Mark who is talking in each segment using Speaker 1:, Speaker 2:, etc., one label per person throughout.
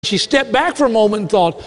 Speaker 1: She stepped back for a moment and thought,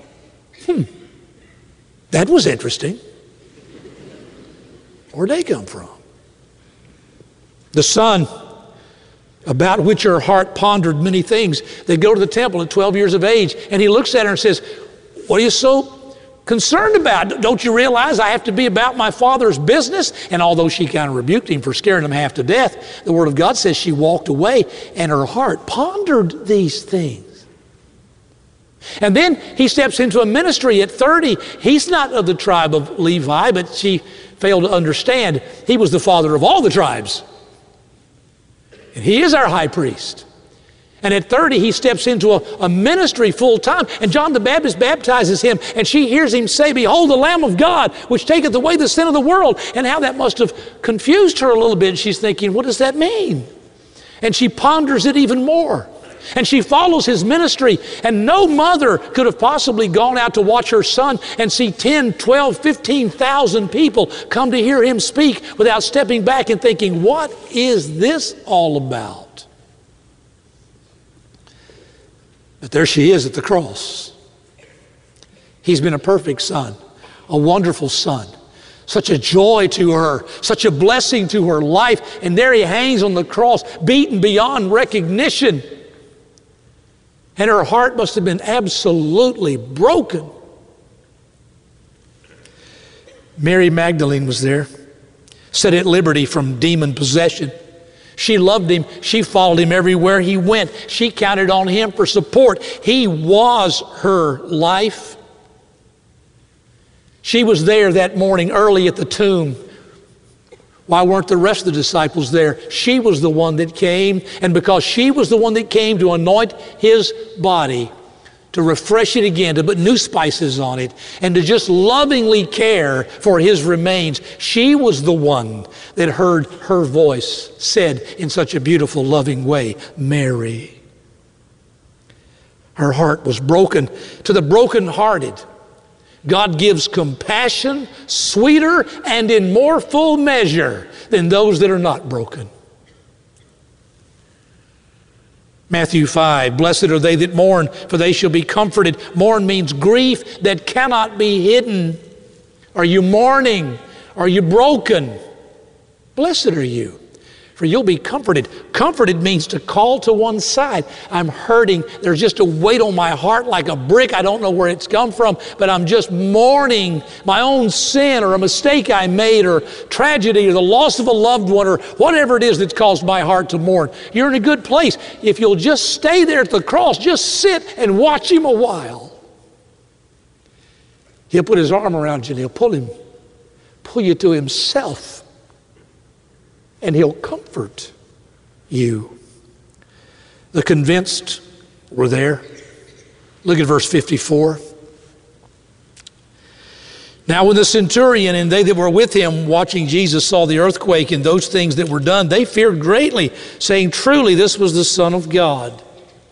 Speaker 1: that was interesting. Where'd they come from? The son, about which her heart pondered many things. They go to the temple at 12 years of age, and he looks at her and says, what are you so concerned about? Don't you realize I have to be about my Father's business? And although she kind of rebuked him for scaring him half to death, the Word of God says she walked away, and her heart pondered these things. And then he steps into a ministry at 30. He's not of the tribe of Levi, but she failed to understand. He was the father of all the tribes. And he is our high priest. And at 30, he steps into a ministry full time. And John the Baptist baptizes him. And she hears him say, behold, the Lamb of God, which taketh away the sin of the world. And how that must have confused her a little bit. She's thinking, what does that mean? And she ponders it even more. And she follows his ministry, and no mother could have possibly gone out to watch her son and see 10, 12, 15,000 people come to hear him speak without stepping back and thinking, what is this all about? But there she is at the cross. He's been a perfect son, a wonderful son, such a joy to her, such a blessing to her life, and there he hangs on the cross, beaten beyond recognition. And her heart must have been absolutely broken. Mary Magdalene was there, set at liberty from demon possession. She loved him. She followed him everywhere he went. She counted on him for support. He was her life. She was there that morning early at the tomb. Why weren't the rest of the disciples there? She was the one that came, and because she was the one that came to anoint his body, to refresh it again, to put new spices on it, and to just lovingly care for his remains, she was the one that heard her voice said in such a beautiful, loving way, Mary. Her heart was broken. To the brokenhearted, God gives compassion sweeter and in more full measure than those that are not broken. Matthew 5, blessed are they that mourn, for they shall be comforted. Mourn means grief that cannot be hidden. Are you mourning? Are you broken? Blessed are you, for you'll be comforted. Comforted means to call to one side. I'm hurting. There's just a weight on my heart like a brick. I don't know where it's come from, but I'm just mourning my own sin or a mistake I made or tragedy or the loss of a loved one or whatever it is that's caused my heart to mourn. You're in a good place. If you'll just stay there at the cross, just sit and watch him a while. He'll put his arm around you and he'll pull you to himself. And he'll comfort you. The convinced were there. Look at verse 54. Now when the centurion and they that were with him watching Jesus saw the earthquake and those things that were done, they feared greatly, saying, truly this was the Son of God.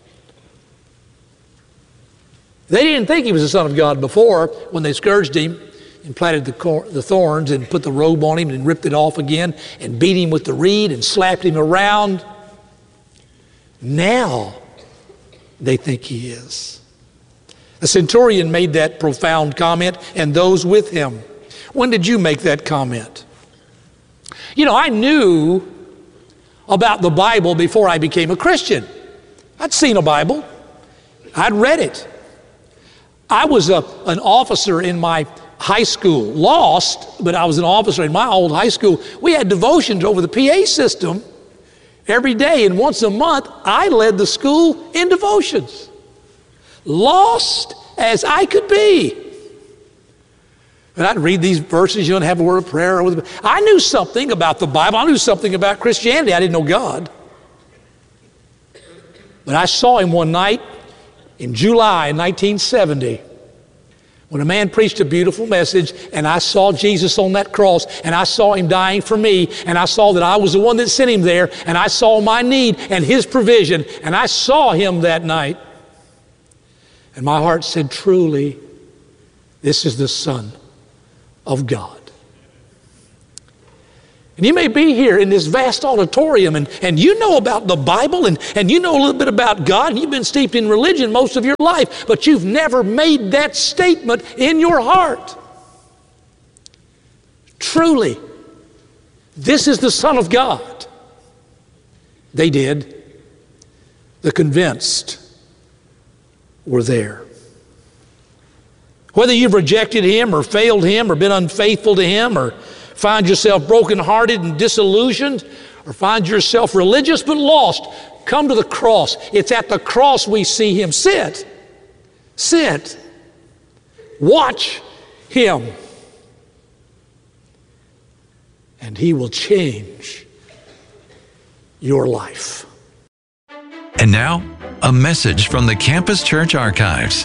Speaker 1: They didn't think he was the Son of God before when they scourged him and planted the thorns and put the robe on him and ripped it off again and beat him with the reed and slapped him around. Now they think he is. The centurion made that profound comment and those with him. When did you make that comment? You know, I knew about the Bible before I became a Christian. I'd seen a Bible. I'd read it. I was an officer in my high school, lost, but I was an officer in my old high school. We had devotions over the PA system every day, and once a month, I led the school in devotions. Lost as I could be. And I'd read these verses, you don't have a word of prayer. I knew something about the Bible. I knew something about Christianity. I didn't know God. But I saw him one night in July 1970. When a man preached a beautiful message and I saw Jesus on that cross and I saw him dying for me and I saw that I was the one that sent him there and I saw my need and his provision and I saw him that night and my heart said, truly, this is the Son of God. And you may be here in this vast auditorium and you know about the Bible and you know a little bit about God and you've been steeped in religion most of your life, but you've never made that statement in your heart. Truly, this is the Son of God. They did. The convinced were there. Whether you've rejected Him or failed Him or been unfaithful to Him or find yourself brokenhearted and disillusioned or find yourself religious but lost, come to the cross. It's at the cross we see Him. Sit. Sit. Watch Him. And He will change your life.
Speaker 2: And now, a message from the Campus Church Archives.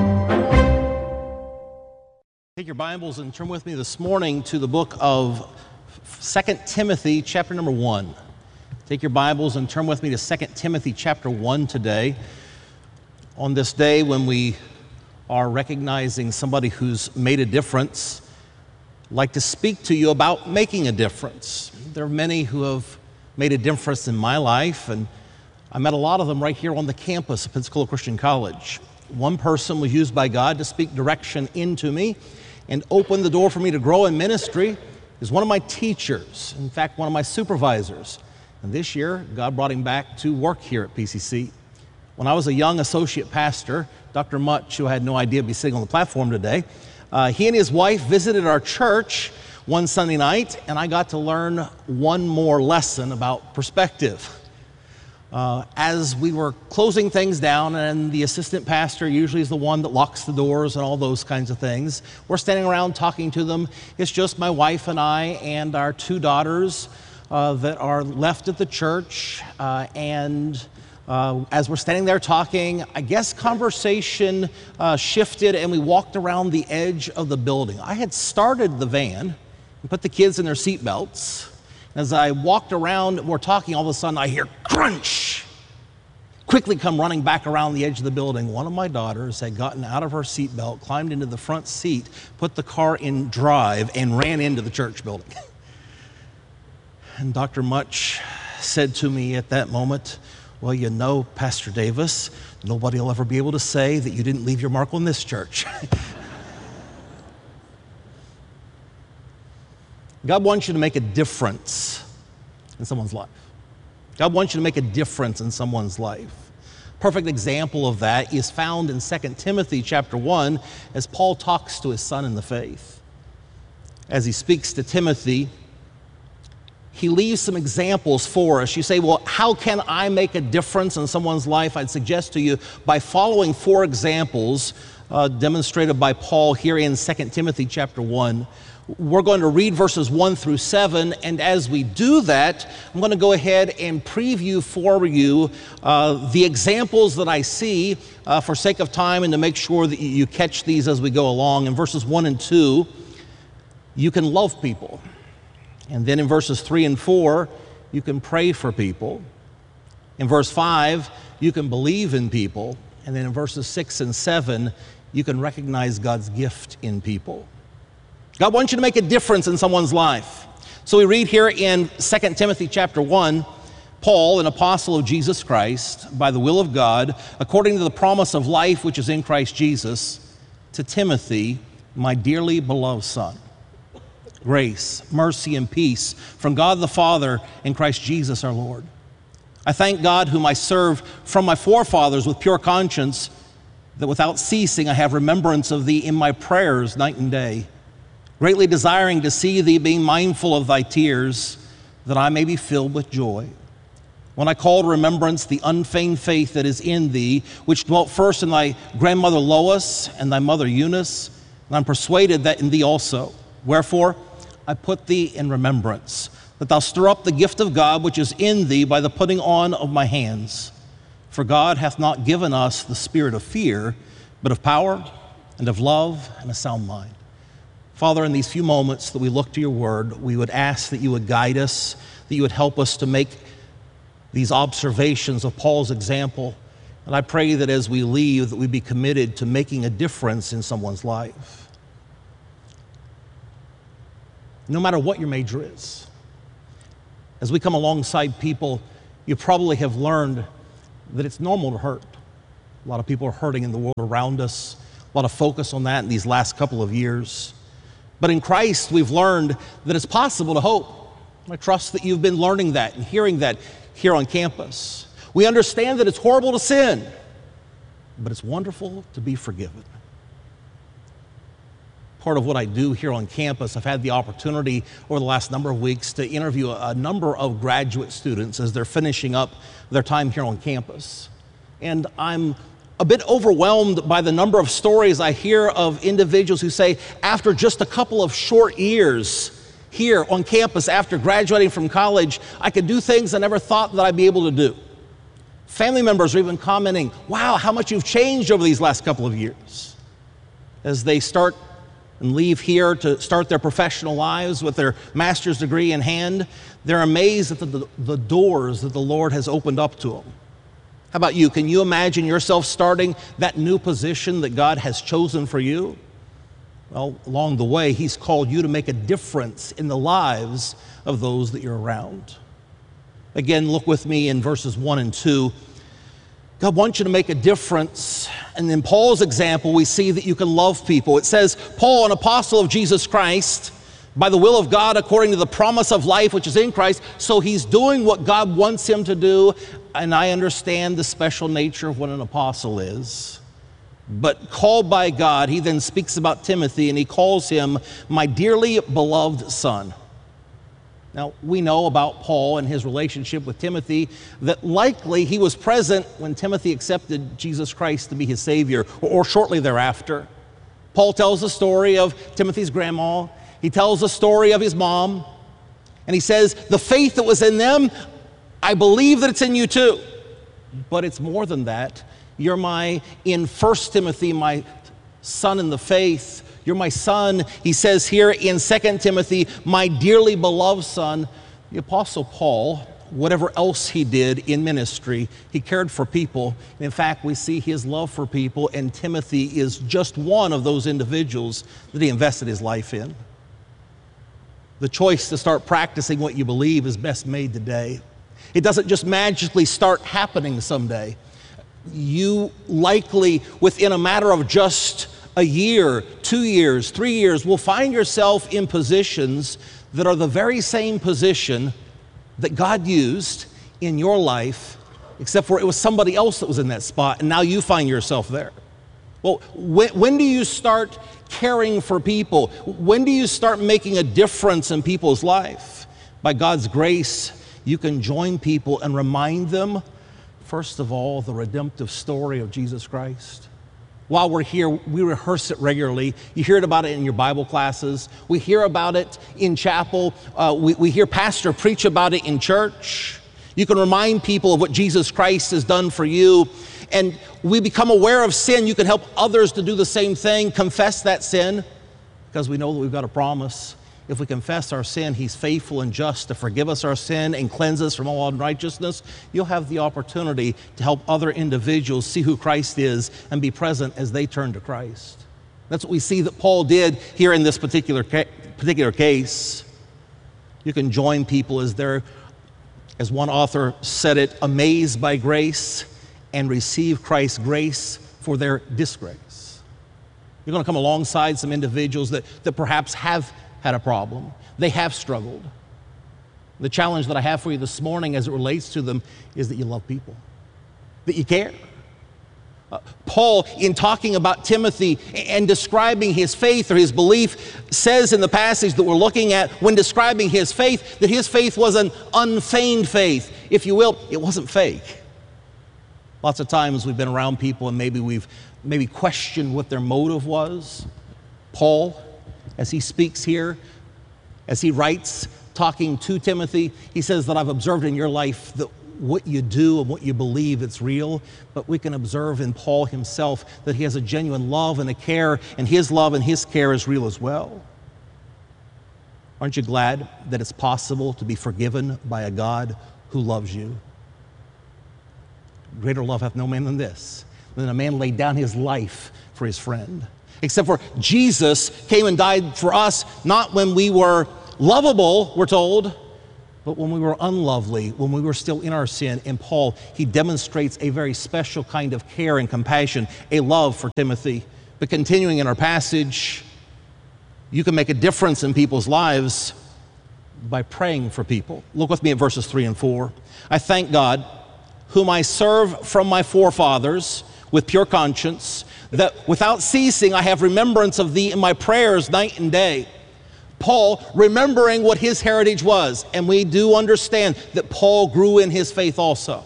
Speaker 3: Take your Bibles and turn with me this morning to the book of 2 Timothy, chapter number 1. Take your Bibles and turn with me to 2 Timothy, chapter 1 today. On this day when we are recognizing somebody who's made a difference, I'd like to speak to you about making a difference. There are many who have made a difference in my life, and I met a lot of them right here on the campus of Pensacola Christian College. One person was used by God to speak direction into me and open the door for me to grow in ministry. Is one of my teachers, in fact, one of my supervisors. And this year, God brought him back to work here at PCC. When I was a young associate pastor, Dr. Much, who I had no idea would be sitting on the platform today, he and his wife visited our church one Sunday night, and I got to learn one more lesson about perspective. As we were closing things down, and the assistant pastor usually is the one that locks the doors and all those kinds of things, we're standing around talking to them. It's just my wife and I and our two daughters that are left at the church. As we're standing there talking, I guess conversation shifted and we walked around the edge of the building. I had started the van and put the kids in their seatbelts. As I walked around, we're talking, all of a sudden I hear crunch. Quickly come running back around the edge of the building. One of my daughters had gotten out of her seatbelt, climbed into the front seat, put the car in drive, and ran into the church building. And Dr. Much said to me at that moment, well, you know, Pastor Davis, nobody will ever be able to say that you didn't leave your mark on this church. God wants you to make a difference in someone's life. God wants you to make a difference in someone's life. Perfect example of that is found in 2 Timothy chapter 1 as Paul talks to his son in the faith. As he speaks to Timothy, he leaves some examples for us. You say, well, how can I make a difference in someone's life? I'd suggest to you by following 4 examples demonstrated by Paul here in 2 Timothy chapter 1. We're going to read verses 1 through 7, and as we do that, I'm going to go ahead and preview for you the examples that I see for sake of time and to make sure that you catch these as we go along. In verses 1 and 2, you can love people. And then in verses 3 and 4, you can pray for people. In verse 5, you can believe in people. And then in verses 6 and 7, you can recognize God's gift in people. God wants you to make a difference in someone's life. So we read here in 2 Timothy chapter 1, Paul, an apostle of Jesus Christ, by the will of God, according to the promise of life which is in Christ Jesus, to Timothy, my dearly beloved son. Grace, mercy, and peace from God the Father and Christ Jesus our Lord. I thank God whom I serve from my forefathers with pure conscience, that without ceasing I have remembrance of thee in my prayers night and day, greatly desiring to see thee, being mindful of thy tears, that I may be filled with joy. When I call to remembrance the unfeigned faith that is in thee, which dwelt first in thy grandmother Lois and thy mother Eunice, and I'm persuaded that in thee also. Wherefore, I put thee in remembrance, that thou stir up the gift of God which is in thee by the putting on of my hands. For God hath not given us the spirit of fear, but of power and of love and a sound mind. Father, in these few moments that we look to your word, we would ask that you would guide us, that you would help us to make these observations of Paul's example. And I pray that as we leave, that we be committed to making a difference in someone's life. No matter what your major is, As we come alongside people, you probably have learned that it's normal to hurt. A lot of people are hurting in the world around us. A lot of focus on that in these last couple of years. But in Christ, we've learned that it's possible to hope. I trust that you've been learning that and hearing that here on campus. We understand that it's horrible to sin, but it's wonderful to be forgiven. Part of what I do here on campus, I've had the opportunity over the last number of weeks to interview a number of graduate students as they're finishing up their time here on campus. And I'm a bit overwhelmed by the number of stories I hear of individuals who say, after just a couple of short years here on campus, after graduating from college, I could do things I never thought that I'd be able to do. Family members are even commenting, wow, how much you've changed over these last couple of years. As they start and leave here to start their professional lives with their master's degree in hand, they're amazed at the doors that the Lord has opened up to them. How about you? Can you imagine yourself starting that new position that God has chosen for you? Well, along the way, He's called you to make a difference in the lives of those that you're around. Again, look with me in verses 1 and 2. God wants you to make a difference. And in Paul's example, we see that you can love people. It says, Paul, an apostle of Jesus Christ, by the will of God, according to the promise of life which is in Christ. So he's doing what God wants him to do. And I understand the special nature of what an apostle is. But called by God, he then speaks about Timothy, and he calls him my dearly beloved son. Now, we know about Paul and his relationship with Timothy, that likely he was present when Timothy accepted Jesus Christ to be his Savior, or shortly thereafter. Paul tells the story of Timothy's grandma. He tells the story of his mom. And he says, the faith that was in them, I believe that it's in you too. But it's more than that. You're in 1 Timothy, my son in the faith. You're my son, he says here in 2 Timothy, my dearly beloved son. The Apostle Paul, whatever else he did in ministry, he cared for people. In fact, we see his love for people, and Timothy is just one of those individuals that he invested his life in. The choice to start practicing what you believe is best made today. It doesn't just magically start happening someday. You likely, within a matter of just a year, 2 years, 3 years, will find yourself in positions that are the very same position that God used in your life, except for it was somebody else that was in that spot, and now you find yourself there. Well, when do you start caring for people? When do you start making a difference in people's life? By God's grace, you can join people and remind them, first of all, the redemptive story of Jesus Christ. While we're here, we rehearse it regularly. You hear about it in your Bible classes. We hear about it in chapel. We hear pastor preach about it in church. You can remind people of what Jesus Christ has done for you. And we become aware of sin. You can help others to do the same thing, confess that sin, because we know that we've got a promise. If we confess our sin, he's faithful and just to forgive us our sin and cleanse us from all unrighteousness. You'll have the opportunity to help other individuals see who Christ is and be present as they turn to Christ. That's what we see that Paul did here in this particular case. You can join people as they're, as one author said it, amazed by grace and receive Christ's grace for their disgrace. You're going to come alongside some individuals that perhaps have had a problem. They have struggled. The challenge that I have for you this morning as it relates to them is that you love people, that you care. Paul, in talking about Timothy and describing his faith or his belief, says in the passage that we're looking at, when describing his faith, that his faith was an unfeigned faith. If you will, it wasn't fake. Lots of times we've been around people and we've questioned what their motive was. Paul, as he speaks here, as he writes, talking to Timothy, he says that I've observed in your life that what you do and what you believe, it's real. But we can observe in Paul himself that he has a genuine love and a care, and his love and his care is real as well. Aren't you glad that it's possible to be forgiven by a God who loves you? Greater love hath no man than this, than a man laid down his life for his friend. Except for Jesus came and died for us, not when we were lovable, we're told, but when we were unlovely, when we were still in our sin. And Paul, he demonstrates a very special kind of care and compassion, a love for Timothy. But continuing in our passage, you can make a difference in people's lives by praying for people. Look with me at verses 3 and 4. I thank God, whom I serve from my forefathers with pure conscience, that without ceasing I have remembrance of thee in my prayers night and day. Paul remembering what his heritage was, and we do understand that Paul grew in his faith also.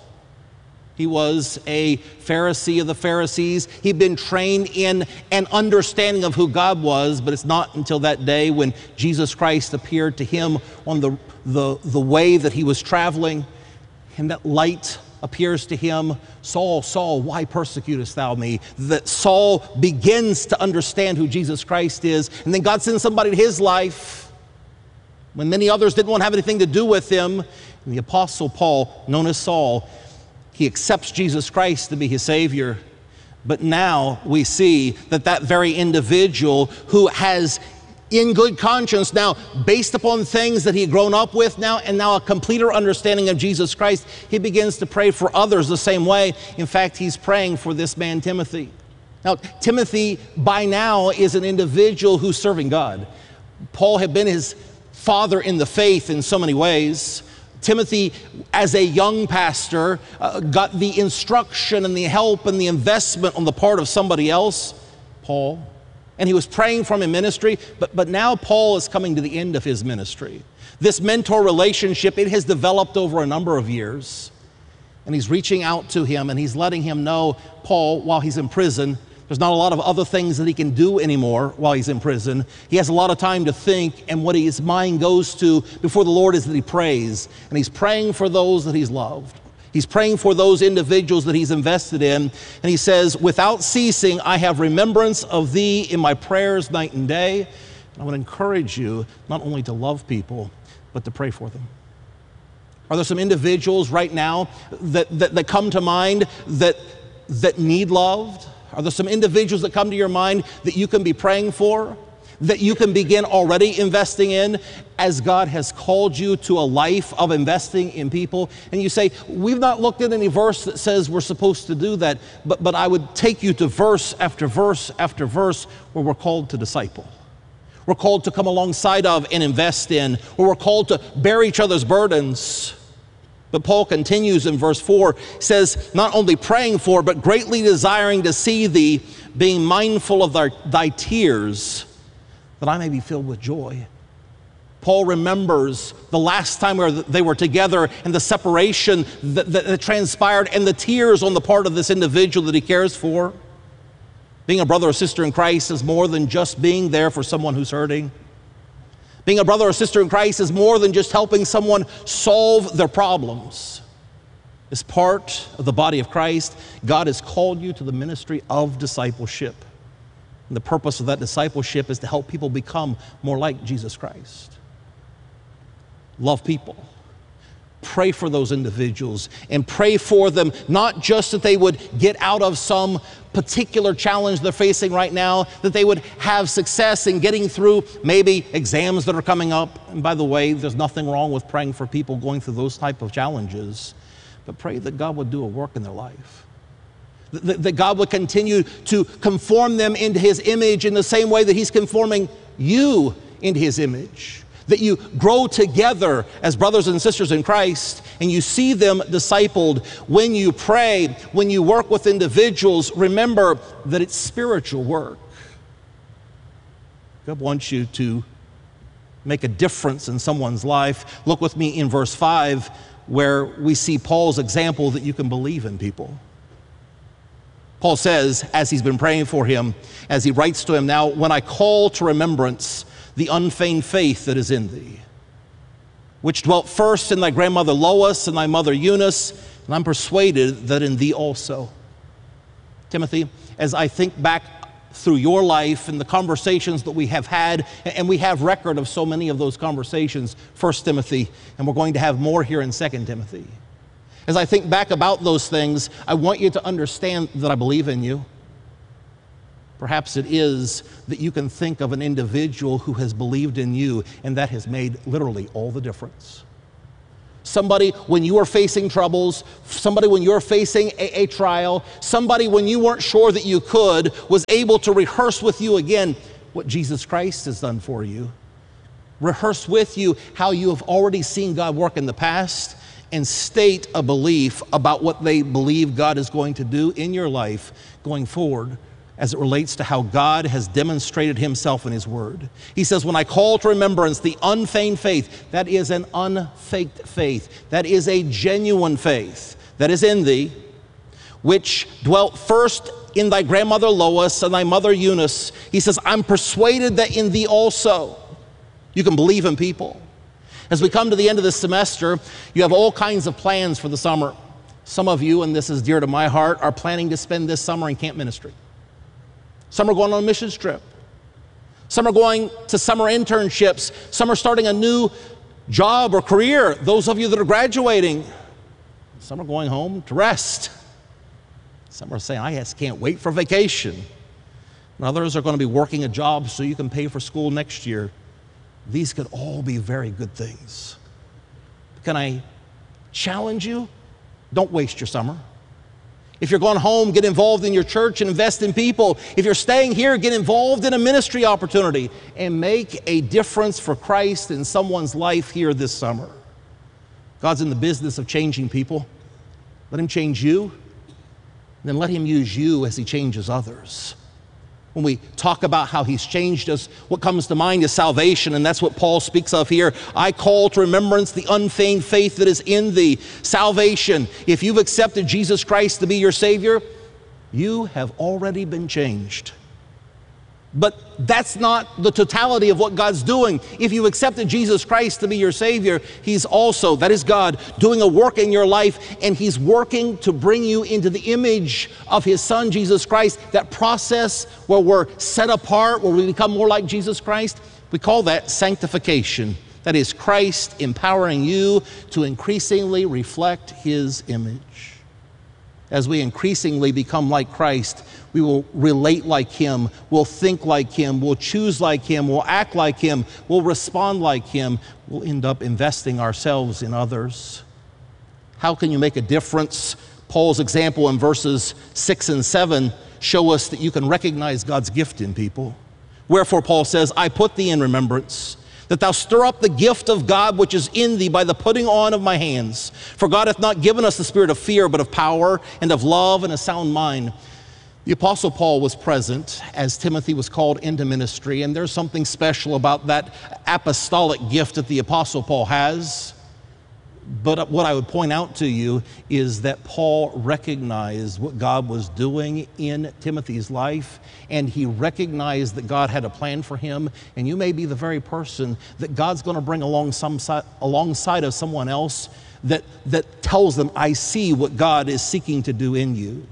Speaker 3: He was a Pharisee of the Pharisees. He'd been trained in an understanding of who God was, but it's not until that day when Jesus Christ appeared to him on the way that he was traveling, and that light appears to him. Saul, Saul, why persecutest thou me? That Saul begins to understand who Jesus Christ is, and then God sends somebody to his life when many others didn't want to have anything to do with him. And the Apostle Paul, known as Saul, he accepts Jesus Christ to be his Savior. But now we see that that very individual who has, in good conscience now, based upon things that he had grown up with now, and now a completer understanding of Jesus Christ, he begins to pray for others the same way. In fact, he's praying for this man, Timothy. Now, Timothy, by now, is an individual who's serving God. Paul had been his father in the faith in so many ways. Timothy, as a young pastor, got the instruction and the help and the investment on the part of somebody else, Paul. And he was praying for him in ministry, but now Paul is coming to the end of his ministry. This mentor relationship, it has developed over a number of years. And he's reaching out to him and he's letting him know, Paul, while he's in prison, there's not a lot of other things that he can do anymore while he's in prison. He has a lot of time to think, and what his mind goes to before the Lord is that he prays. And he's praying for those that he's loved. He's praying for those individuals that he's invested in. And he says, without ceasing, I have remembrance of thee in my prayers night and day. And I want to encourage you not only to love people, but to pray for them. Are there some individuals right now that come to mind that need loved? Are there some individuals that come to your mind that you can be praying for, that you can begin already investing in, as God has called you to a life of investing in people? And you say, we've not looked at any verse that says we're supposed to do that, but I would take you to verse after verse after verse where we're called to disciple. We're called to come alongside of and invest in, where we're called to bear each other's burdens. But Paul continues in verse 4, says, not only praying for, but greatly desiring to see thee, being mindful of thy tears, that I may be filled with joy. Paul remembers the last time they were together and the separation that transpired and the tears on the part of this individual that he cares for. Being a brother or sister in Christ is more than just being there for someone who's hurting. Being a brother or sister in Christ is more than just helping someone solve their problems. As part of the body of Christ, God has called you to the ministry of discipleship. And the purpose of that discipleship is to help people become more like Jesus Christ. Love people. Pray for those individuals and pray for them, not just that they would get out of some particular challenge they're facing right now, that they would have success in getting through maybe exams that are coming up. And by the way, there's nothing wrong with praying for people going through those type of challenges, but pray that God would do a work in their life. That God would continue to conform them into his image in the same way that he's conforming you into his image. That you grow together as brothers and sisters in Christ and you see them discipled. When you pray, when you work with individuals, remember that it's spiritual work. God wants you to make a difference in someone's life. Look with me in verse 5 where we see Paul's example that you can believe in people. Paul says, as he's been praying for him, as he writes to him now, when I call to remembrance the unfeigned faith that is in thee, which dwelt first in thy grandmother Lois and thy mother Eunice, and I'm persuaded that in thee also. Timothy, as I think back through your life and the conversations that we have had, and we have record of so many of those conversations, 1 Timothy, and we're going to have more here in 2 Timothy. As I think back about those things, I want you to understand that I believe in you. Perhaps it is that you can think of an individual who has believed in you, and that has made literally all the difference. somebody when you were facing troubles, somebody when you were facing a trial, somebody when you weren't sure that you could, was able to rehearse with you again what Jesus Christ has done for you. Rehearse with you how you have already seen God work in the past, and state a belief about what they believe God is going to do in your life going forward as it relates to how God has demonstrated himself in his word. He says, when I call to remembrance the unfeigned faith, that is an unfaked faith. That is a genuine faith that is in thee, which dwelt first in thy grandmother Lois and thy mother Eunice. He says, I'm persuaded that in thee also you can believe in people. As we come to the end of this semester, you have all kinds of plans for the summer. Some of you, and this is dear to my heart, are planning to spend this summer in camp ministry. Some are going on a missions trip. Some are going to summer internships. Some are starting a new job or career. Those of you that are graduating. Some are going home to rest. Some are saying, I just can't wait for vacation. And others are going to be working a job so you can pay for school next year. These could all be very good things. Can I challenge you? Don't waste your summer. If you're going home, get involved in your church and invest in people. If you're staying here, get involved in a ministry opportunity and make a difference for Christ in someone's life here this summer. God's in the business of changing people. Let him change you, and then let him use you as he changes others. When we talk about how he's changed us, what comes to mind is salvation, and that's what Paul speaks of here. I call to remembrance the unfeigned faith that is in thee. Salvation. If you've accepted Jesus Christ to be your Savior, you have already been changed. But that's not the totality of what God's doing. If you accepted Jesus Christ to be your Savior, he's also, that is God, doing a work in your life, and he's working to bring you into the image of his Son, Jesus Christ. That process where we're set apart, where we become more like Jesus Christ, we call that sanctification. That is Christ empowering you to increasingly reflect his image. As we increasingly become like Christ, we will relate like him, we'll think like him, we'll choose like him, we'll act like him, we'll respond like him, we'll end up investing ourselves in others. How can you make a difference? Paul's example in verses 6 and 7 show us that you can recognize God's gift in people. Wherefore Paul says, I put thee in remembrance, that thou stir up the gift of God which is in thee by the putting on of my hands. For God hath not given us the spirit of fear, but of power and of love and a sound mind. The Apostle Paul was present as Timothy was called into ministry, and there's something special about that apostolic gift that the Apostle Paul has. But what I would point out to you is that Paul recognized what God was doing in Timothy's life, and he recognized that God had a plan for him, and you may be the very person that God's going to bring alongside of someone else that tells them, I see what God is seeking to do in you.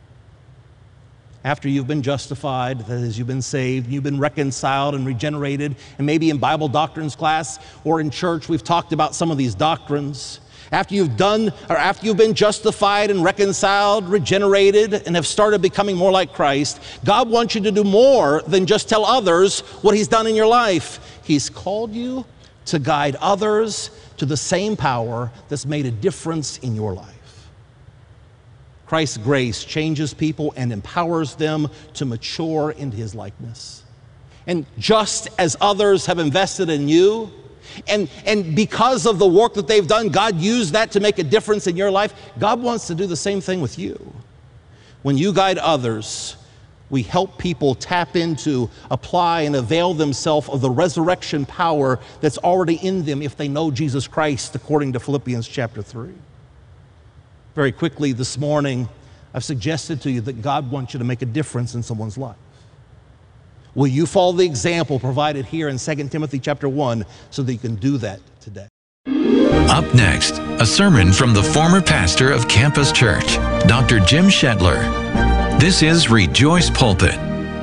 Speaker 3: After you've been justified, that is, you've been saved, you've been reconciled and regenerated, and maybe in Bible doctrines class or in church, we've talked about some of these doctrines. After you've been justified and reconciled, regenerated, and have started becoming more like Christ, God wants you to do more than just tell others what he's done in your life. He's called you to guide others to the same power that's made a difference in your life. Christ's grace changes people and empowers them to mature into his likeness. And just as others have invested in you, and because of the work that they've done, God used that to make a difference in your life, God wants to do the same thing with you. When you guide others, we help people tap into, apply, and avail themselves of the resurrection power that's already in them if they know Jesus Christ, according to Philippians chapter 3. Very quickly this morning, I've suggested to you that God wants you to make a difference in someone's life. Will you follow the example provided here in 2 Timothy chapter 1 so that you can do that today?
Speaker 2: Up next, a sermon from the former pastor of Campus Church, Dr. Jim Shetler. This is Rejoice Pulpit.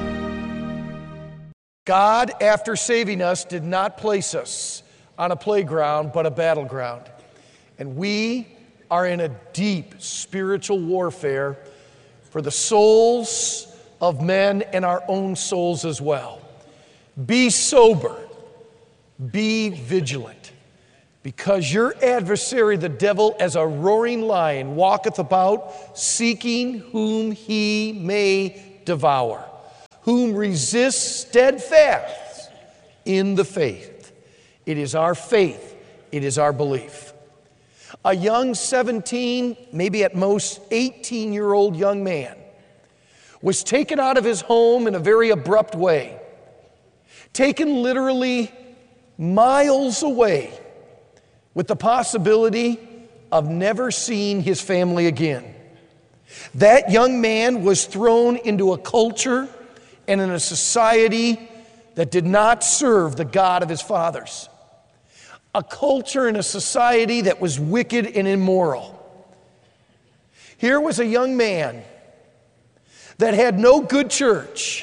Speaker 4: God, after saving us, did not place us on a playground, but a battleground. And we are in a deep spiritual warfare for the souls of men and our own souls as well. Be sober, be vigilant, Because your adversary, the devil, as a roaring lion, walketh about, seeking whom he may devour, whom resists steadfast in the faith. It is our faith. It is our belief. A young 17, maybe at most 18-year-old young man was taken out of his home in a very abrupt way, taken literally miles away with the possibility of never seeing his family again. That young man was thrown into a culture and in a society that did not serve the God of his fathers. A culture and a society that was wicked and immoral. Here was a young man that had no good church.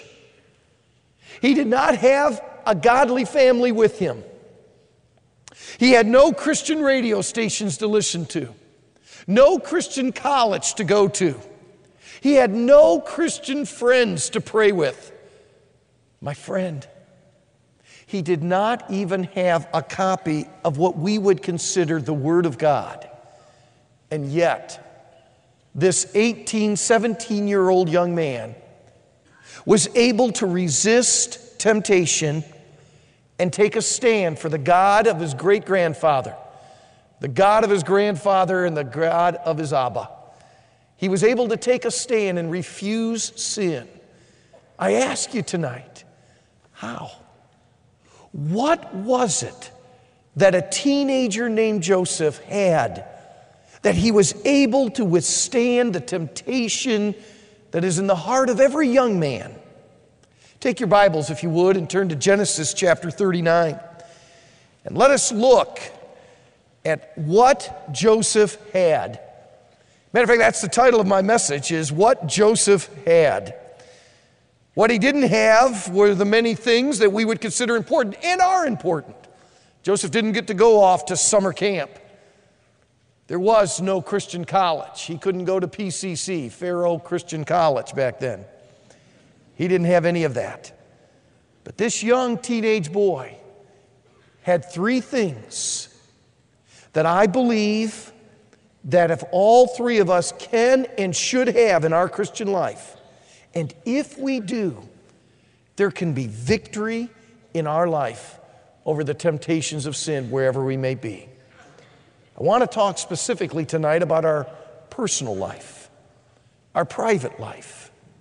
Speaker 4: He did not have a godly family with him. He had no Christian radio stations to listen to, no Christian college to go to. He had no Christian friends to pray with. My friend, he did not even have a copy of what we would consider the Word of God. And yet, this 18, 17-year-old young man was able to resist temptation and take a stand for the God of his great-grandfather, the God of his grandfather and the God of his Abba. He was able to take a stand and refuse sin. I ask you tonight, how? What was it that a teenager named Joseph had that he was able to withstand the temptation that is in the heart of every young man? Take your Bibles, if you would, and turn to Genesis chapter 39. And let us look at what Joseph had. Matter of fact, that's the title of my message, is What Joseph Had. What he didn't have were the many things that we would consider important and are important. Joseph didn't get to go off to summer camp. There was no Christian college. He couldn't go to PCC, Pharaoh Christian College back then. He didn't have any of that. But this young teenage boy had three things that I believe that if all three of us can and should have in our Christian life, and if we do, there can be victory in our life over the temptations of sin wherever we may be. I want to talk specifically tonight about our personal life, our private life.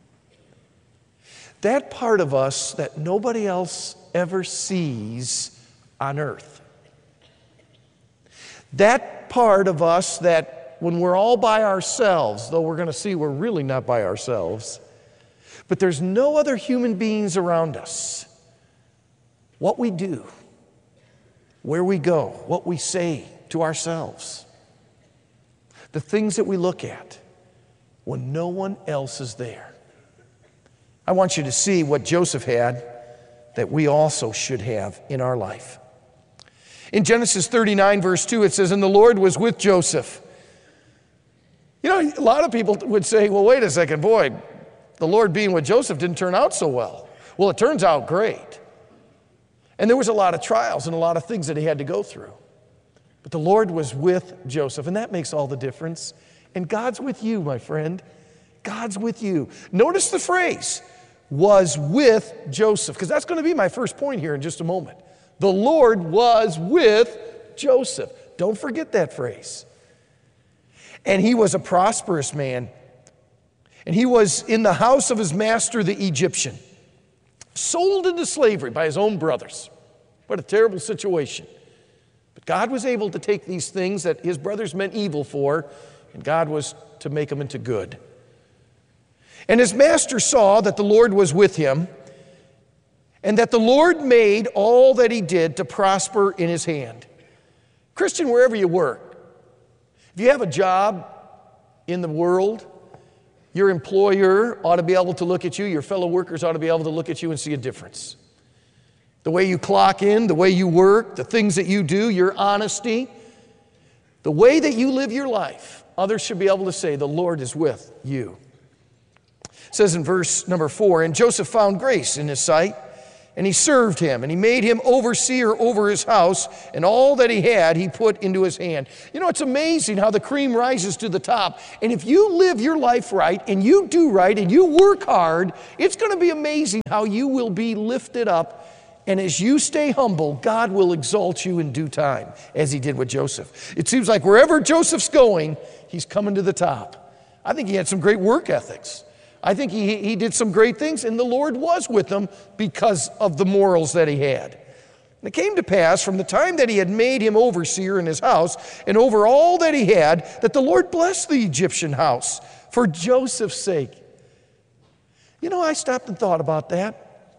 Speaker 4: That part of us that nobody else ever sees on earth. That part of us that when we're all by ourselves, though we're going to see we're really not by ourselves, but there's no other human beings around us. What we do, where we go, what we say to ourselves, the things that we look at when no one else is there. I want you to see what Joseph had that we also should have in our life. In Genesis 39, verse 2, it says, "And the Lord was with Joseph." You know, a lot of people would say, well, wait a second, boy, the Lord being with Joseph didn't turn out so well. Well, it turns out great. And there was a lot of trials and a lot of things that he had to go through. But the Lord was with Joseph, and that makes all the difference. And God's with you, my friend. God's with you. Notice the phrase, was with Joseph, because that's going to be my first point here in just a moment. The Lord was with Joseph. Don't forget that phrase. And he was a prosperous man. And he was in the house of his master, the Egyptian, sold into slavery by his own brothers. What a terrible situation. But God was able to take these things that his brothers meant evil for, and God was to make them into good. And his master saw that the Lord was with him, and that the Lord made all that he did to prosper in his hand. Christian, wherever you work, if you have a job in the world, your employer ought to be able to look at you, your fellow workers ought to be able to look at you and see a difference. The way you clock in, the way you work, the things that you do, your honesty, the way that you live your life, others should be able to say, the Lord is with you. It says in verse number 4, "And Joseph found grace in his sight, And he served him, and he made him overseer over his house, and all that he had he put into his hand. You know, it's amazing how the cream rises to the top. And if you live your life right, and you do right, and you work hard, it's going to be amazing how you will be lifted up. And as you stay humble, God will exalt you in due time, as he did with Joseph. It seems like wherever Joseph's going, he's coming to the top. I think he had some great work ethics. I think he did some great things, and the Lord was with him because of the morals that he had. And it came to pass from the time that he had made him overseer in his house and over all that he had, that the Lord blessed the Egyptian house for Joseph's sake. You know, I stopped and thought about that.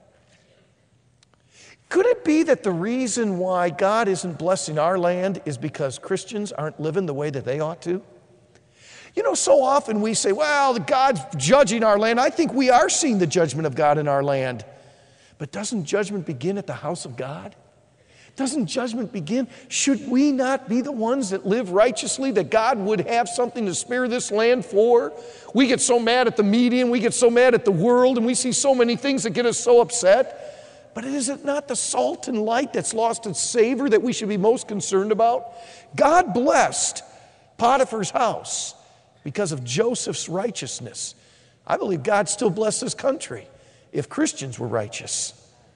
Speaker 4: Could it be that the reason why God isn't blessing our land is because Christians aren't living the way that they ought to? You know, so often we say, well, God's judging our land. I think we are seeing the judgment of God in our land. But doesn't judgment begin at the house of God? Doesn't judgment begin? Should we not be the ones that live righteously, that God would have something to spare this land for? We get so mad at the media, and we get so mad at the world, and we see so many things that get us so upset. But is it not the salt and light that's lost its savor that we should be most concerned about? God blessed Potiphar's house because of Joseph's righteousness. I believe God still bless this country if Christians were righteous.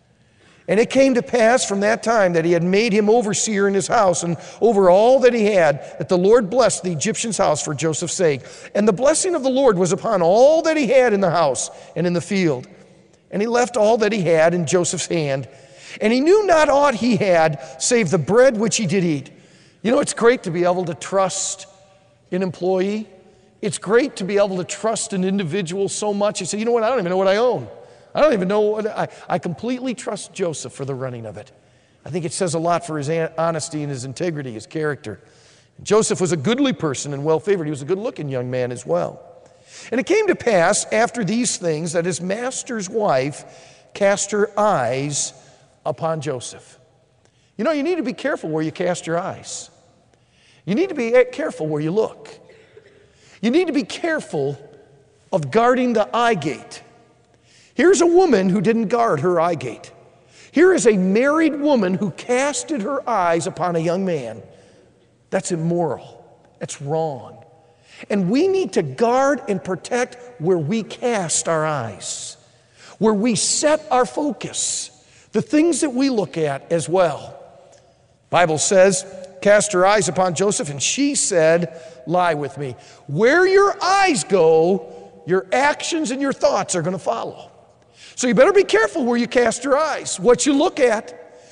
Speaker 4: And it came to pass from that time that he had made him overseer in his house and over all that he had, that the Lord blessed the Egyptian's house for Joseph's sake. And the blessing of the Lord was upon all that he had in the house and in the field. And he left all that he had in Joseph's hand. And he knew not aught he had, save the bread which he did eat. You know, it's great to be able to trust an employee. It's great to be able to trust an individual so much. You say, you know what, I don't even know what I own. I don't even know what I completely trust Joseph for the running of it. I think it says a lot for his honesty and his integrity, his character. Joseph was a goodly person and well-favored. He was a good-looking young man as well. And it came to pass after these things that his master's wife cast her eyes upon Joseph. You know, you need to be careful where you cast your eyes. You need to be careful where you look. You need to be careful of guarding the eye gate. Here's a woman who didn't guard her eye gate. Here is a married woman who casted her eyes upon a young man. That's immoral. That's wrong. And we need to guard and protect where we cast our eyes, where we set our focus, the things that we look at as well. Bible says, cast her eyes upon Joseph, and she said, lie with me. Where your eyes go, your actions and your thoughts are going to follow. So you better be careful where you cast your eyes, what you look at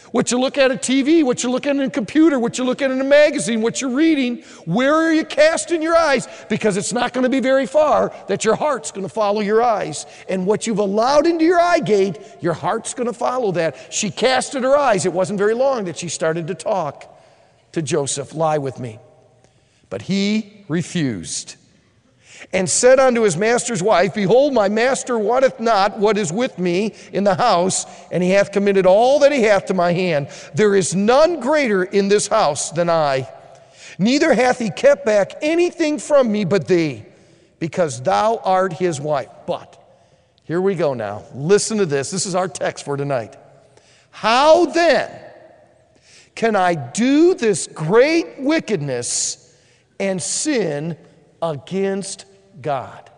Speaker 4: TV, what you look at in a computer, what you look at in a magazine, what you're reading. Where are you casting your eyes? Because it's not going to be very far that your heart's going to follow your eyes. And what you've allowed into your eye gate, your heart's going to follow that. She casted her eyes. It wasn't very long that she started to talk to Joseph, lie with me. But he refused and said unto his master's wife, behold, my master wotteth not what is with me in the house, and he hath committed all that he hath to my hand. There is none greater in this house than I. Neither hath he kept back anything from me but thee, because thou art his wife. But, here we go now. Listen to this. This is our text for tonight. How then can I do this great wickedness and sin against God?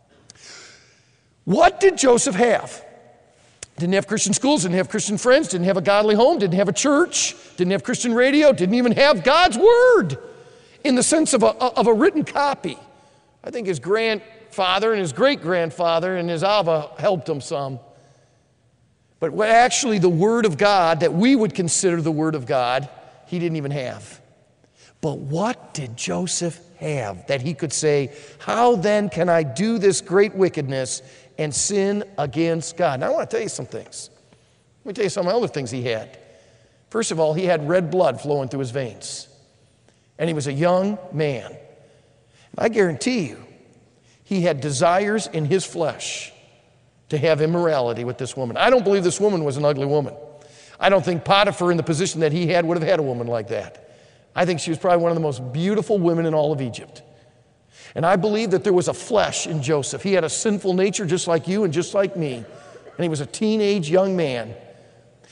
Speaker 4: What did Joseph have? Didn't have Christian schools, didn't have Christian friends, didn't have a godly home, didn't have a church, didn't have Christian radio, didn't even have God's word in the sense of a written copy. I think his grandfather and his great-grandfather and his Abba helped him some. But what actually the word of God that we would consider the word of God, he didn't even have. But what did Joseph have that he could say, how then can I do this great wickedness and sin against God? Now I want to tell you some things. Let me tell you some other things he had. First of all, he had red blood flowing through his veins. And he was a young man. I guarantee you, he had desires in his flesh to have immorality with this woman. I don't believe this woman was an ugly woman. I don't think Potiphar in the position that he had would have had a woman like that. I think she was probably one of the most beautiful women in all of Egypt. And I believe that there was a flesh in Joseph. He had a sinful nature just like you and just like me. And he was a teenage young man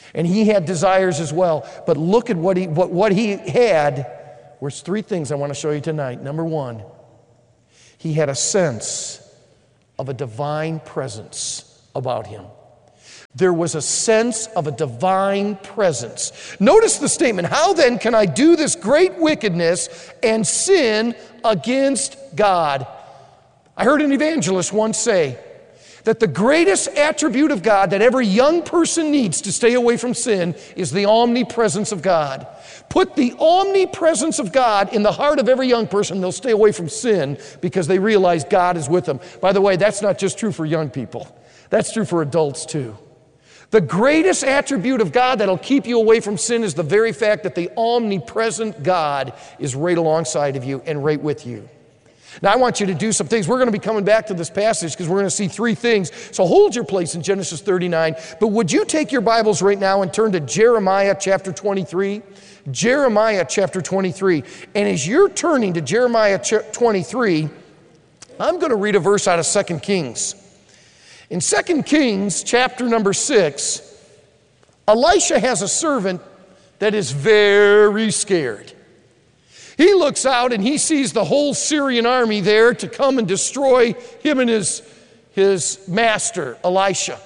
Speaker 4: And he had desires as well. But look at what he had. There's three things I want to show you tonight. Number one, he had a sense of a divine presence about him. There was a sense of a divine presence. Notice the statement, how then can I do this great wickedness and sin against God? I heard an evangelist once say that the greatest attribute of God that every young person needs to stay away from sin is the omnipresence of God. Put the omnipresence of God in the heart of every young person, they'll stay away from sin because they realize God is with them. By the way, that's not just true for young people. That's true for adults too. The greatest attribute of God that'll keep you away from sin is the very fact that the omnipresent God is right alongside of you and right with you. Now, I want you to do some things. We're going to be coming back to this passage because we're going to see three things. So hold your place in Genesis 39. But would you take your Bibles right now and turn to Jeremiah chapter 23? Jeremiah chapter 23. And as you're turning to Jeremiah 23, I'm going to read a verse out of 2 Kings. In 2 Kings chapter number 6, Elisha has a servant that is very scared. He looks out and he sees the whole Syrian army there to come and destroy him and his master, Elisha.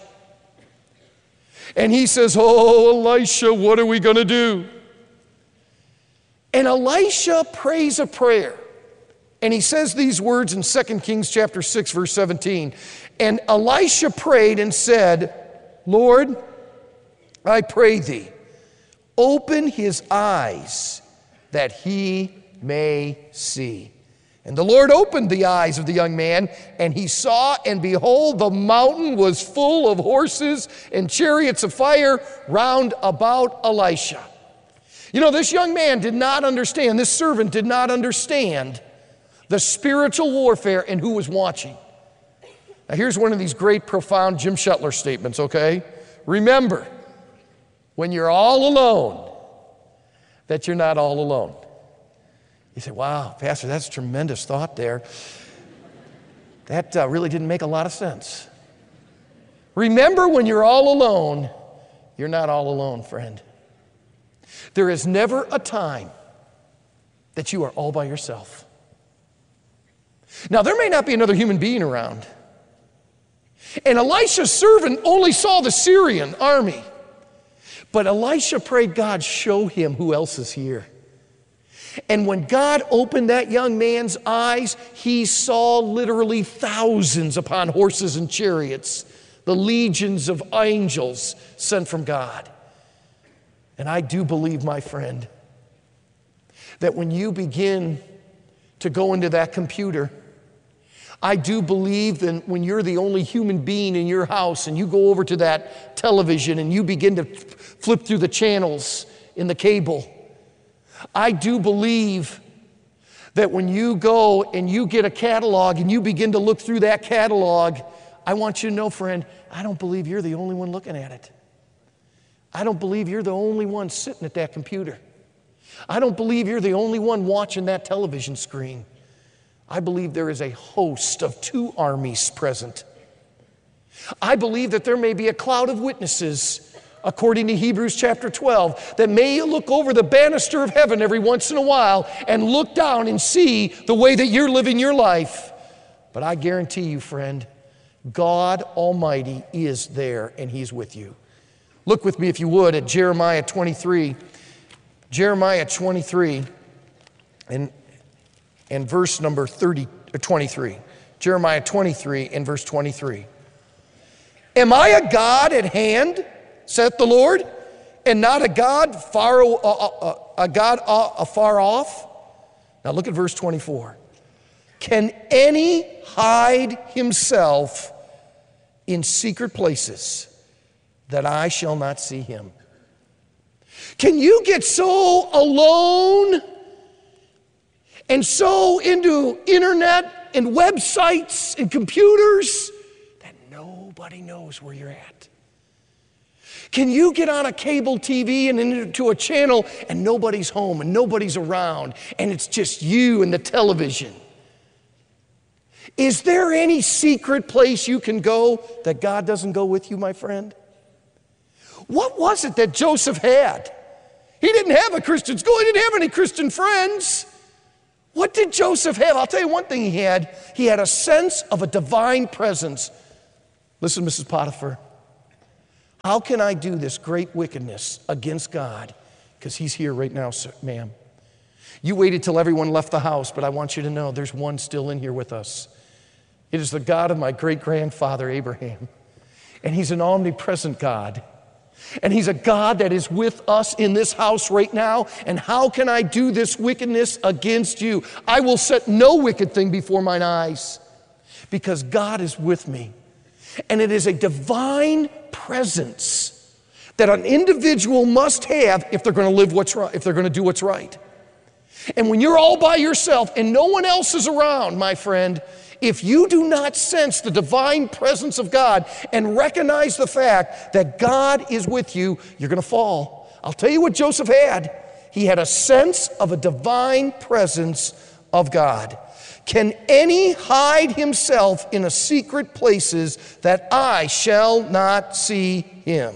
Speaker 4: And he says, "Oh, Elisha, what are we going to do?" And Elisha prays a prayer. And he says these words in 2 Kings chapter 6, verse 17. And Elisha prayed and said, "Lord, I pray thee, open his eyes that he may see." And the Lord opened the eyes of the young man, and he saw, and behold, the mountain was full of horses and chariots of fire round about Elisha. You know, this young man did not understand, this servant did not understand the spiritual warfare and who was watching. Now here's one of these great, profound Jim Shetler statements, okay? Remember, when you're all alone, that you're not all alone. You say, "Wow, Pastor, that's a tremendous thought there." That really didn't make a lot of sense. Remember, when you're all alone, you're not all alone, friend. There is never a time that you are all by yourself. Now, there may not be another human being around. And Elisha's servant only saw the Syrian army. But Elisha prayed, "God, show him who else is here." And when God opened that young man's eyes, he saw literally thousands upon horses and chariots, the legions of angels sent from God. And I do believe, my friend, that when you begin to go into that computer, I do believe that when you're the only human being in your house and you go over to that television and you begin to flip through the channels in the cable, I do believe that when you go and you get a catalog and you begin to look through that catalog, I want you to know, friend, I don't believe you're the only one looking at it. I don't believe you're the only one sitting at that computer. I don't believe you're the only one watching that television screen. I believe there is a host of two armies present. I believe that there may be a cloud of witnesses, according to Hebrews chapter 12, that may look over the banister of heaven every once in a while and look down and see the way that you're living your life. But I guarantee you, friend, God Almighty is there and He's with you. Look with me, if you would, at Jeremiah 23. Jeremiah 23 and verse number 23. Jeremiah 23 and verse 23. "Am I a God at hand, saith the Lord, and not a God afar off?" Now look at verse 24. "Can any hide himself in secret places, that I shall not see him?" Can you get so alone and so into internet and websites and computers that nobody knows where you're at? Can you get on a cable TV and into a channel and nobody's home and nobody's around and it's just you and the television? Is there any secret place you can go that God doesn't go with you, my friend? What was it that Joseph had? He didn't have a Christian school. He didn't have any Christian friends. What did Joseph have? I'll tell you one thing he had. He had a sense of a divine presence. Listen, Mrs. Potiphar, how can I do this great wickedness against God? Because he's here right now, sir, ma'am. You waited till everyone left the house, but I want you to know there's one still in here with us. It is the God of my great-grandfather Abraham. And he's an omnipresent God. And he's a God that is with us in this house right now. And how can I do this wickedness against you? I will set no wicked thing before mine eyes, because God is with me. And it is a divine presence that an individual must have if they're going to live what's right, if they're going to do what's right. And when you're all by yourself and no one else is around, my friend, if you do not sense the divine presence of God and recognize the fact that God is with you, you're going to fall. I'll tell you what Joseph had. He had a sense of a divine presence of God. Can any hide himself in a secret places that I shall not see him?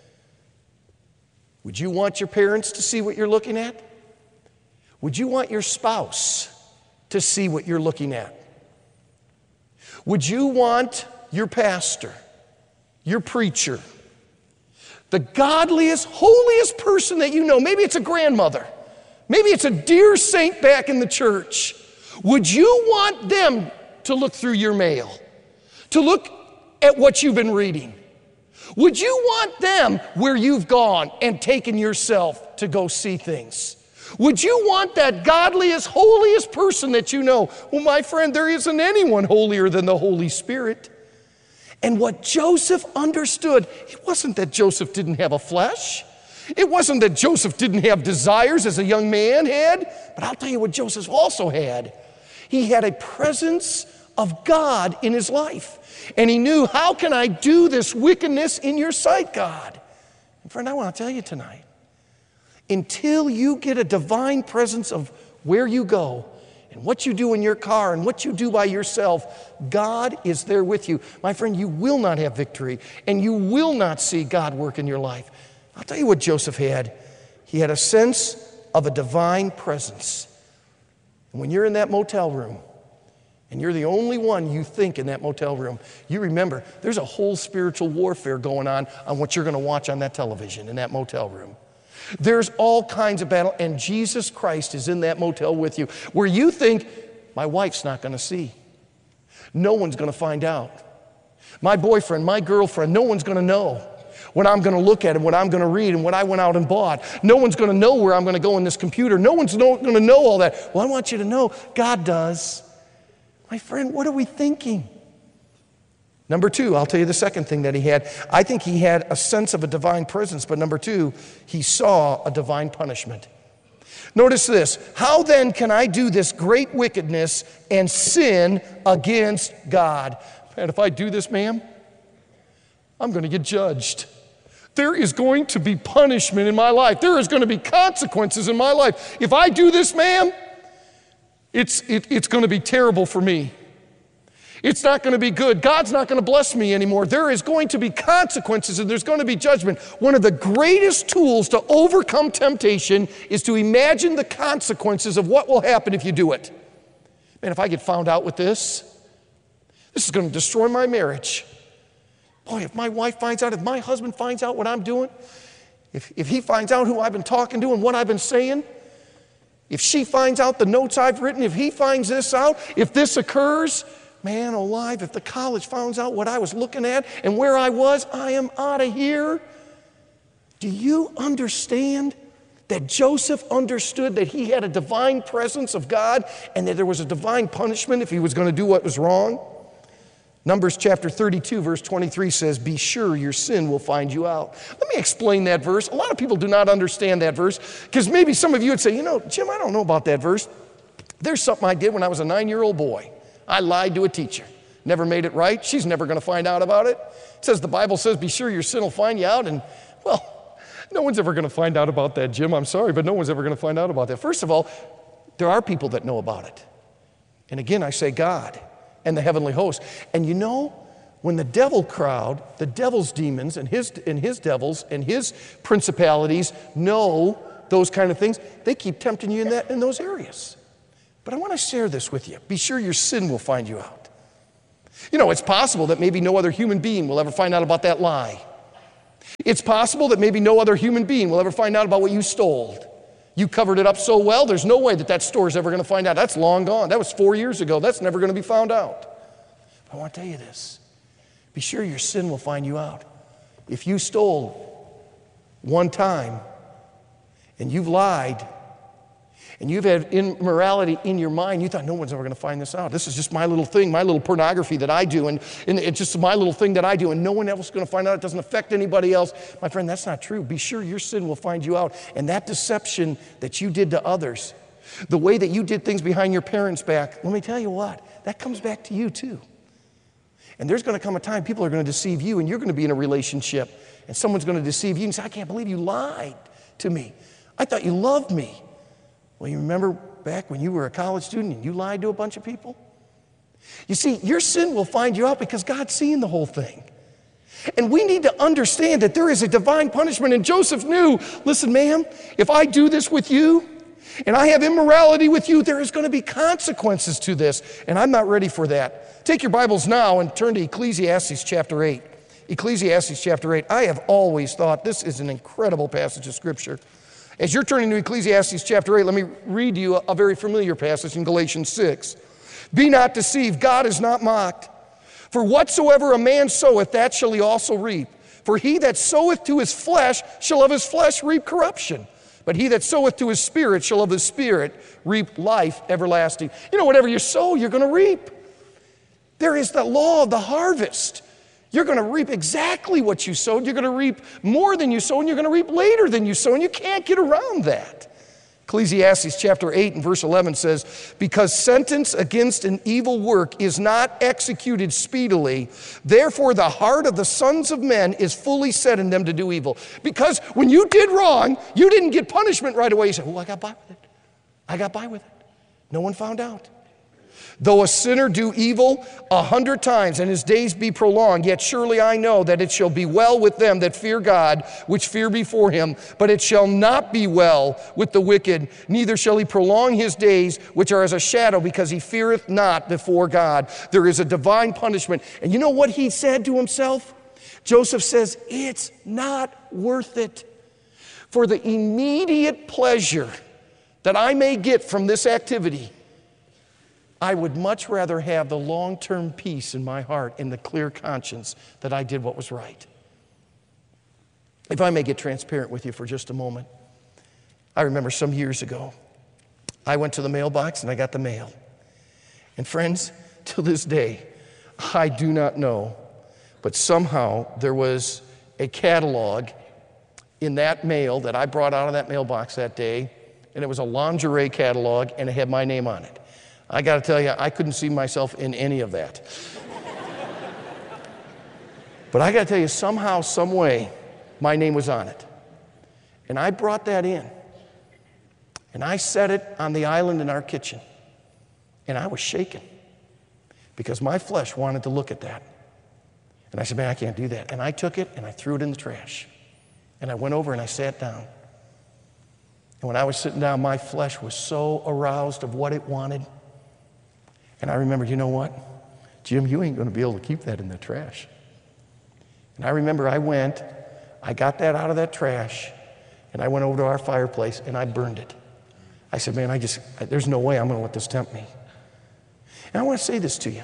Speaker 4: Would you want your parents to see what you're looking at? Would you want your spouse to see what you're looking at? Would you want your pastor, your preacher, the godliest, holiest person that you know, maybe it's a grandmother, maybe it's a dear saint back in the church, would you want them to look through your mail, to look at what you've been reading? Would you want them where you've gone and taken yourself to go see things? Would you want that godliest, holiest person that you know? Well, my friend, there isn't anyone holier than the Holy Spirit. And what Joseph understood, it wasn't that Joseph didn't have a flesh. It wasn't that Joseph didn't have desires as a young man had. But I'll tell you what Joseph also had. He had a presence of God in his life. And he knew, how can I do this wickedness in your sight, God? And friend, I want to tell you tonight, until you get a divine presence of where you go and what you do in your car and what you do by yourself, God is there with you. My friend, you will not have victory and you will not see God work in your life. I'll tell you what Joseph had. He had a sense of a divine presence. And when you're in that motel room and you're the only one you think in that motel room, you remember there's a whole spiritual warfare going on what you're going to watch on that television in that motel room. There's all kinds of battle, and Jesus Christ is in that motel with you, where you think, my wife's not going to see. No one's going to find out. My boyfriend, my girlfriend, no one's going to know what I'm going to look at and what I'm going to read and what I went out and bought. No one's going to know where I'm going to go in this computer. No one's going to know all that. Well, I want you to know, God does. My friend, what are we thinking? Number two, I'll tell you the second thing that he had. I think he had a sense of a divine presence, but number two, he saw a divine punishment. Notice this. How then can I do this great wickedness and sin against God? Man, if I do this, ma'am, I'm going to get judged. There is going to be punishment in my life. There is going to be consequences in my life. If I do this, ma'am, it's going to be terrible for me. It's not going to be good. God's not going to bless me anymore. There is going to be consequences and there's going to be judgment. One of the greatest tools to overcome temptation is to imagine the consequences of what will happen if you do it. Man, if I get found out with this is going to destroy my marriage. Boy, if my wife finds out, if my husband finds out what I'm doing, if he finds out who I've been talking to and what I've been saying, if she finds out the notes I've written, if he finds this out, if this occurs, man alive, if the college finds out what I was looking at and where I was, I am out of here. Do you understand that Joseph understood that he had a divine presence of God and that there was a divine punishment if he was going to do what was wrong? Numbers chapter 32, verse 23 says, be sure your sin will find you out. Let me explain that verse. A lot of people do not understand that verse because maybe some of you would say, you know, Jim, I don't know about that verse. There's something I did when I was a 9-year-old boy. I lied to a teacher. Never made it right. She's never going to find out about it. It says the Bible says, be sure your sin will find you out. And, well, no one's ever going to find out about that, Jim. I'm sorry, but no one's ever going to find out about that. First of all, there are people that know about it. And again, I say God and the heavenly host. And you know, when the devil crowd, the devil's demons and his devils and his principalities know those kind of things, they keep tempting you in those areas. But I want to share this with you. Be sure your sin will find you out. You know, it's possible that maybe no other human being will ever find out about that lie. It's possible that maybe no other human being will ever find out about what you stole. You covered it up so well, there's no way that store is ever going to find out. That's long gone. That was 4 years ago. That's never going to be found out. But I want to tell you this. Be sure your sin will find you out. If you stole one time and you've lied and you've had immorality in your mind, you thought no one's ever going to find this out. This is just my little thing, my little pornography that I do, and it's just my little thing that I do, and no one else is going to find out. It doesn't affect anybody else. My friend, that's not true. Be sure your sin will find you out. And that deception that you did to others, the way that you did things behind your parents' back, let me tell you what, that comes back to you too. And there's going to come a time people are going to deceive you, and you're going to be in a relationship, and someone's going to deceive you and say, I can't believe you lied to me. I thought you loved me. Well, you remember back when you were a college student and you lied to a bunch of people? You see, your sin will find you out because God's seeing the whole thing. And we need to understand that there is a divine punishment. And Joseph knew, listen, ma'am, if I do this with you and I have immorality with you, there is going to be consequences to this. And I'm not ready for that. Take your Bibles now and turn to Ecclesiastes chapter 8. Ecclesiastes chapter 8. I have always thought this is an incredible passage of Scripture. As you're turning to Ecclesiastes chapter 8, let me read to you a very familiar passage in Galatians 6. Be not deceived, God is not mocked. For whatsoever a man soweth, that shall he also reap. For he that soweth to his flesh shall of his flesh reap corruption. But he that soweth to his spirit shall of his spirit reap life everlasting. You know, whatever you sow, you're going to reap. There is the law of the harvest. You're going to reap exactly what you sowed. You're going to reap more than you sowed, and you're going to reap later than you sowed, and you can't get around that. Ecclesiastes chapter 8 and verse 11 says, because sentence against an evil work is not executed speedily, therefore the heart of the sons of men is fully set in them to do evil. Because when you did wrong, you didn't get punishment right away. You said, oh, I got by with it. I got by with it. No one found out. Though a sinner do evil 100 times and his days be prolonged, yet surely I know that it shall be well with them that fear God, which fear before him. But it shall not be well with the wicked, neither shall he prolong his days, which are as a shadow, because he feareth not before God. There is a divine punishment. And you know what he said to himself? Joseph says, it's not worth it. For the immediate pleasure that I may get from this activity, I would much rather have the long-term peace in my heart and the clear conscience that I did what was right. If I may get transparent with you for just a moment, I remember some years ago, I went to the mailbox and I got the mail. And friends, to this day, I do not know, but somehow there was a catalog in that mail that I brought out of that mailbox that day, and it was a lingerie catalog, and it had my name on it. I got to tell you, I couldn't see myself in any of that. But I got to tell you, somehow, some way, my name was on it. And I brought that in. And I set it on the island in our kitchen. And I was shaking because my flesh wanted to look at that. And I said, man, I can't do that. And I took it and I threw it in the trash. And I went over and I sat down. And when I was sitting down, my flesh was so aroused of what it wanted. And I remembered, you know what? Jim, you ain't going to be able to keep that in the trash. And I remember I got that out of that trash, and I went over to our fireplace, and I burned it. I said, man, there's no way I'm going to let this tempt me. And I want to say this to you.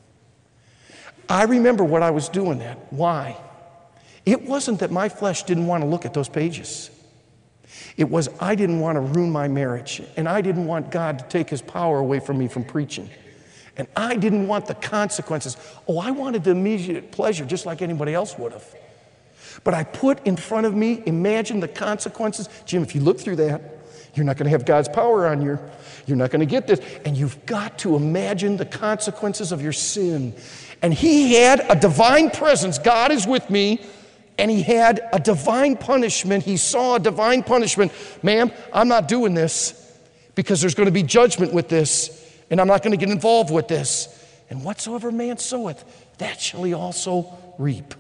Speaker 4: I remember what I was doing that. Why? It wasn't that my flesh didn't want to look at those pages. It was I didn't want to ruin my marriage, and I didn't want God to take his power away from me from preaching. And I didn't want the consequences. Oh, I wanted the immediate pleasure just like anybody else would have. But I put in front of me, imagine the consequences. Jim, if you look through that, you're not going to have God's power on you. You're not going to get this. And you've got to imagine the consequences of your sin. And he had a divine presence. God is with me. And he had a divine punishment. He saw a divine punishment. Ma'am, I'm not doing this because there's going to be judgment with this. And I'm not going to get involved with this. and whatsoever man soweth, that shall he also reap.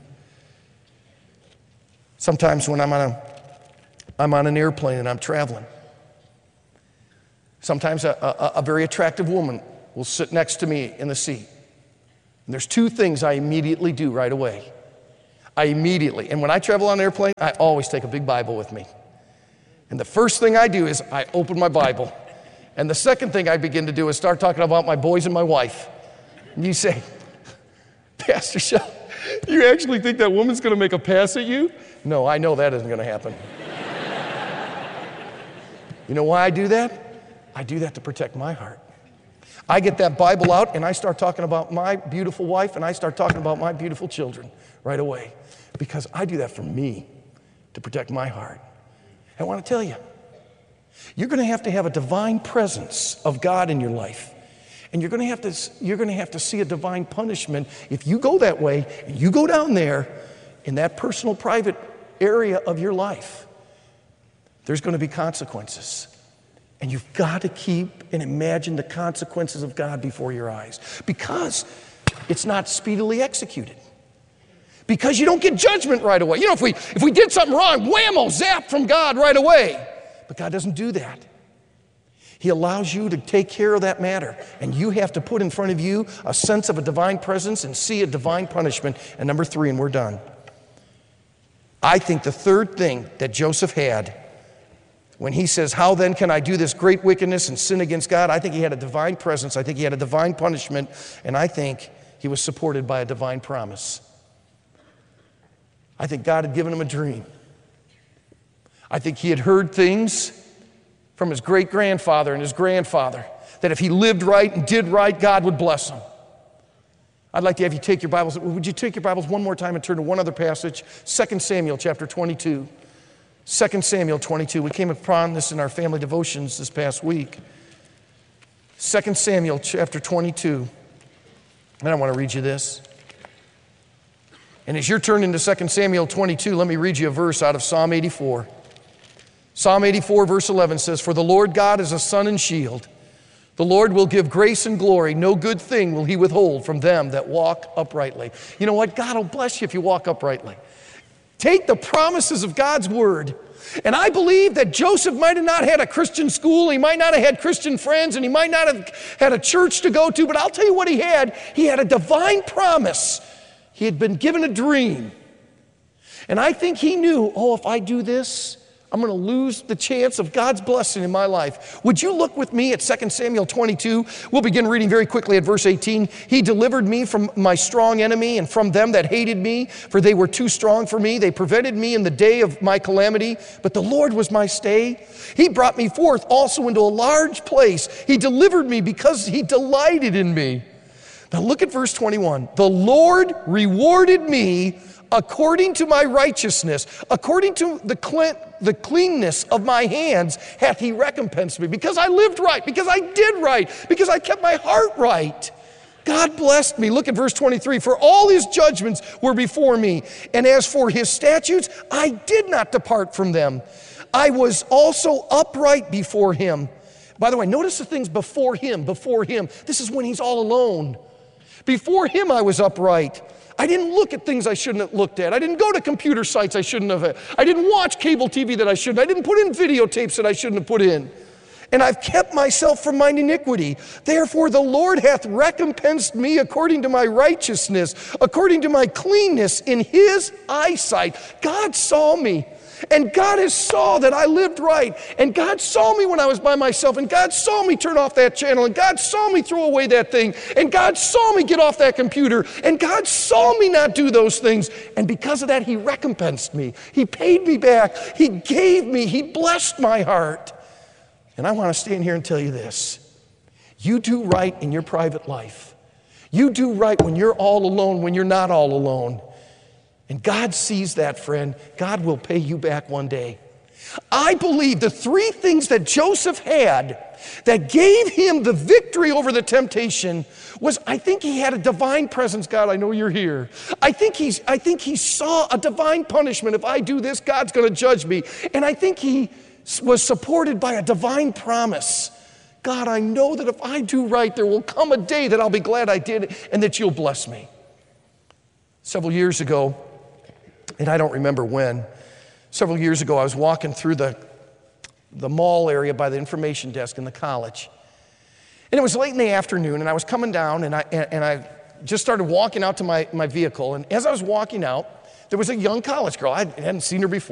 Speaker 4: Sometimes when I'm on an airplane and I'm traveling, sometimes a very attractive woman will sit next to me in the seat. And there's two things I immediately do right away. And when I travel on an airplane, I always take a big Bible with me. And the first thing I do is I open my Bible. And the second thing I begin to do is start talking about my boys and my wife. And you say, Pastor Shell, you actually think that woman's going to make a pass at you? No, I know that isn't going to happen. You know why I do that? I do that to protect my heart. I get that Bible out and I start talking about my beautiful wife and I start talking about my beautiful children right away, because I do that for me, to protect my heart. I want to tell you, you're going to have a divine presence of God in your life. And you're going to have to see a divine punishment if you go that way and you go down there in that personal, private area of your life. There's going to be consequences. And you've got to keep and imagine the consequences of God before your eyes, because it's not speedily executed. Because you don't get judgment right away. You know, if we did something wrong, whammo, zap from God right away. But God doesn't do that. He allows you to take care of that matter. And you have to put in front of you a sense of a divine presence and see a divine punishment. And number 3, and we're done. I think the third thing that Joseph had, when he says, how then can I do this great wickedness and sin against God? I think he had a divine presence. I think he had a divine punishment. And I think he was supported by a divine promise. I think God had given him a dream. I think he had heard things from his great-grandfather and his grandfather, that if he lived right and did right, God would bless him. I'd like to have you take your Bibles. Would you take your Bibles one more time and turn to one other passage, 2 Samuel chapter 22. 2 Samuel 22. We came upon this in our family devotions this past week. 2 Samuel chapter 22. And I want to read you this. And as you're turning to 2 Samuel 22, let me read you a verse out of Psalm 84. Psalm 84 verse 11 says, for the Lord God is a sun and shield. The Lord will give grace and glory. No good thing will he withhold from them that walk uprightly. You know what? God will bless you if you walk uprightly. Take the promises of God's word. And I believe that Joseph might have not had a Christian school, he might not have had Christian friends, and he might not have had a church to go to, but I'll tell you what he had. He had a divine promise. He had been given a dream. And I think he knew, if I do this, I'm going to lose the chance of God's blessing in my life. Would you look with me at 2 Samuel 22? We'll begin reading very quickly at verse 18. He delivered me from my strong enemy and from them that hated me, for they were too strong for me. They prevented me in the day of my calamity, but the Lord was my stay. He brought me forth also into a large place. He delivered me because he delighted in me. Now look at verse 21. The Lord rewarded me according to my righteousness, according to the cleanness of my hands hath he recompensed me. Because I lived right, because I did right, because I kept my heart right. God blessed me. Look at verse 23. For all his judgments were before me, and as for his statutes, I did not depart from them. I was also upright before him. By the way, notice the things before him, before him. This is when he's all alone. Before him I was upright. I didn't look at things I shouldn't have looked at. I didn't go to computer sites I shouldn't have. I didn't watch cable TV that I shouldn't. I didn't put in videotapes that I shouldn't have put in. And I've kept myself from mine iniquity. Therefore the Lord hath recompensed me according to my righteousness, according to my cleanness in his eyesight. God saw me. And God has saw that I lived right. And God saw me when I was by myself. And God saw me turn off that channel. And God saw me throw away that thing. And God saw me get off that computer. And God saw me not do those things. And because of that, he recompensed me. He paid me back. He gave me. He blessed my heart. And I want to stand here and tell you this. You do right in your private life. You do right when you're all alone, when you're not all alone. And God sees that, friend. God will pay you back one day. I believe the three things that Joseph had that gave him the victory over the temptation was, I think he had a divine presence. God, I know you're here. I think he saw a divine punishment. If I do this, God's going to judge me. And I think he was supported by a divine promise. God, I know that if I do right, there will come a day that I'll be glad I did and that you'll bless me. Several years ago, and I don't remember when, several years ago, I was walking through the mall area by the information desk in the college. And it was late in the afternoon, and I was coming down, and I just started walking out to my vehicle. And as I was walking out, there was a young college girl. I hadn't seen her before.